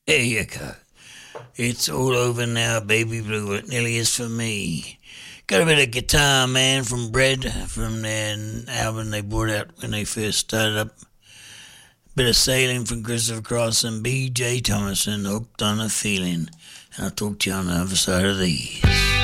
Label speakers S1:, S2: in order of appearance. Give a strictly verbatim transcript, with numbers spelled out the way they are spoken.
S1: There you go. It's all over now, baby blue. It nearly is for me. Got a bit of Guitar Man from Bread from their album they brought out when they first started up. Bit of Sailing from Christopher Cross and B J Thomason, Hooked on a Feeling. And I'll talk to you on the other side of these.